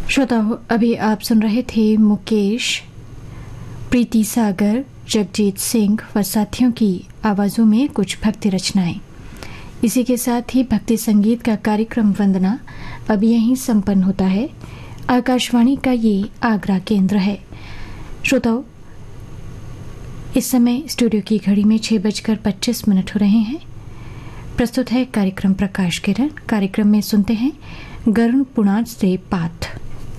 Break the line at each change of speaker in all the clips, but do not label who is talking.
श्रोताओं, अभी आप सुन रहे थे मुकेश, प्रीति सागर, जगजीत सिंह व साथियों की आवाजों में कुछ भक्ति रचनाएं। इसी के साथ ही भक्ति संगीत का कार्यक्रम वंदना अब यहीं संपन्न होता है। आकाशवाणी का ये आगरा केंद्र है। श्रोताओं, इस समय स्टूडियो की घड़ी में 6:25 हो रहे हैं। प्रस्तुत है कार्यक्रम प्रकाश किरण। कार्यक्रम में सुनते हैं गरुण पुराण से पाठ।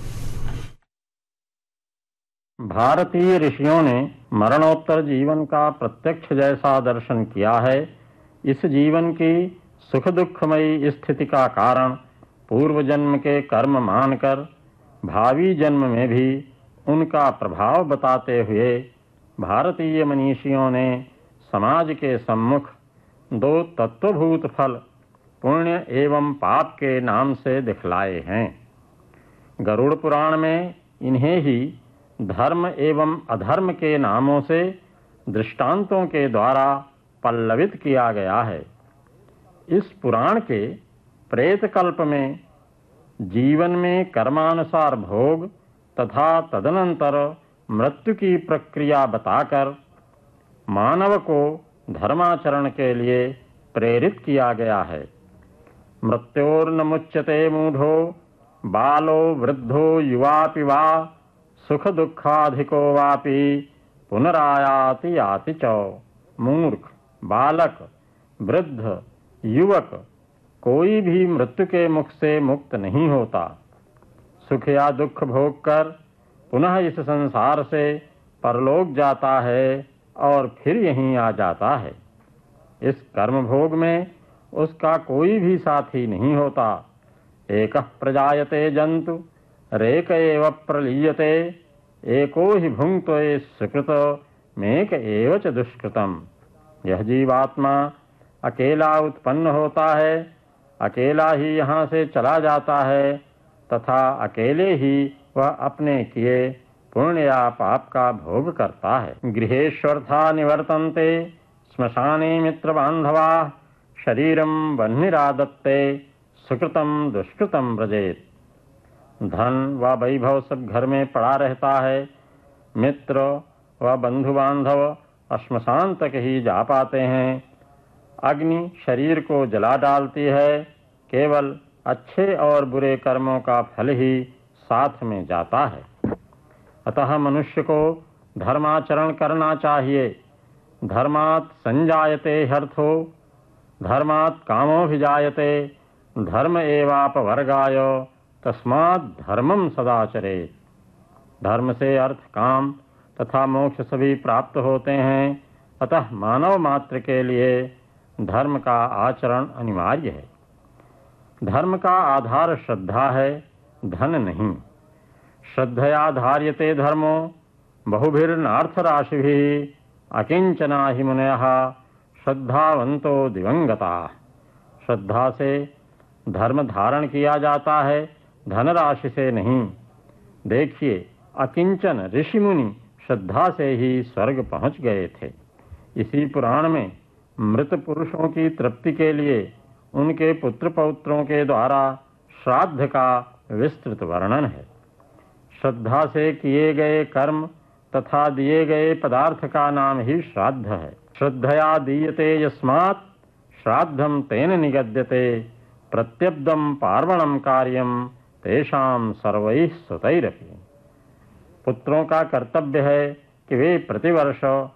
भारतीय ऋषियों ने मरणोत्तर जीवन का प्रत्यक्ष जैसा दर्शन किया है। इस जीवन की सुख दुखमयी स्थिति का कारण पूर्व जन्म के कर्म मानकर भावी जन्म में भी उनका प्रभाव बताते हुए भारतीय मनीषियों ने समाज के सम्मुख दो तत्वभूत फल पुण्य एवं पाप के नाम से दिखलाए हैं। गरुड़ पुराण में इन्हें ही धर्म एवं अधर्म के नामों से दृष्टांतों के द्वारा पल्लवित किया गया है। इस पुराण के प्रेत कल्प में जीवन में कर्मानुसार भोग तथा तदनंतर मृत्यु की प्रक्रिया बताकर मानव को धर्माचरण के लिए प्रेरित किया गया है। मृत्योर्न मुच्यते मूढ़ो बालो वृद्धो युवापि वा सुख दुखाधिको वापि पुनरायाति याति च। मूर्ख, बालक, वृद्ध, युवक कोई भी मृत्यु के मुख से मुक्त नहीं होता। सुख या दुख भोग कर पुनः इस संसार से परलोक जाता है और फिर यहीं आ जाता है। इस कर्म भोग में उसका कोई भी साथी नहीं होता। एकः प्रजायते जंतु रेक एव प्रलीयते एको ही भुंक्तो सुकृत मेक एव च दुष्कृतम। यह जीवात्मा अकेला उत्पन्न होता है, अकेला ही यहाँ से चला जाता है तथा अकेले ही वह अपने किए पुण्य या पाप का भोग करता है। गृहेश्वर्था निवर्तन्ते श्मशाने मित्र बांधवा शरीरम बह्निरादत्ते सुकृतम दुष्कृतम व्रजेत। धन व वैभव सब घर में पड़ा रहता है। मित्र व बंधु बांधव श्मशान तक ही जा पाते हैं। अग्नि शरीर को जला डालती है। केवल अच्छे और बुरे कर्मों का फल ही साथ में जाता है। अतः मनुष्य को धर्माचरण करना चाहिए। धर्मात् संजायते ह्यर्थो धर्मात् कामोऽभिजायते धर्म एवापवर्गाय तस्मात् धर्मम सदाचरेत्। धर्म से अर्थ, काम तथा मोक्ष सभी प्राप्त होते हैं। अतः मानव मात्र के लिए धर्म का आचरण अनिवार्य है। धर्म का आधार श्रद्धा है, धन नहीं। श्रद्धया धार्यते धर्मो बहुभिर्नार्थ राशिभिः अकिंचना हि मुनयः श्रद्धावंतो दिवंगताः। श्रद्धा से धर्म धारण किया जाता है, धनराशि से नहीं। देखिए, अकिंचन ऋषि मुनि श्रद्धा से ही स्वर्ग पहुंच गए थे। इसी पुराण में मृत पुरुषों की तृप्ति के लिए उनके पुत्र पौत्रों के द्वारा श्राद्ध का विस्तृत वर्णन है। श्रद्धा से किए गए कर्म तथा दिए गए पदार्थ का नाम ही श्राद्ध है। श्रद्धया दीयते यस्मात् श्राद्धम तेन निगद्यते प्रत्यब्दम पार्वणम कार्यम तेषाम सर्वैः सुतैरपि। पुत्रों का कर्तव्य है कि वे प्रतिवर्ष